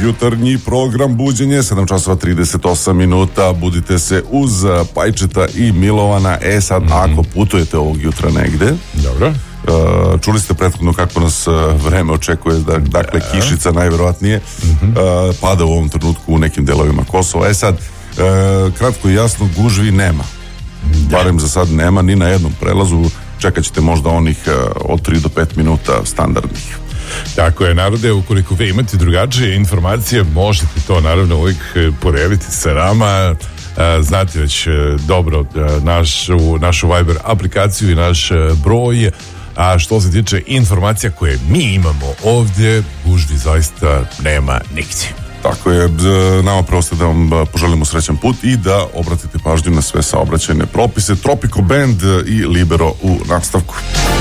jutarnji program buđenje, 7 časova 38 minuta, budite se uz Pajčeta i Milovana. Sad, ako putujete ovog jutra negde, dobro. Čuli ste prethodno kako nas vreme očekuje, dakle kišica najverovatnije pada u ovom trenutku u nekim delovima Kosova. Sad, kratko i jasno, gužvi nema, barem za sad nema ni na jednom prelazu. Čekat ćete možda onih od 3 do 5 minuta standardnih. Tako je, narode, ukoliko vi imate drugačije informacije, možete to naravno uvijek podeliti sa nama. Znate već dobro našu Viber aplikaciju i naš broj. A što se tiče informacija koje mi imamo ovdje, gužvi zaista nema nigdje. Tako je, nama preostaje da vam poželimo srećan put i da obratite pažnju na sve saobraćajne propise. Tropico Band i Libero u nastavku.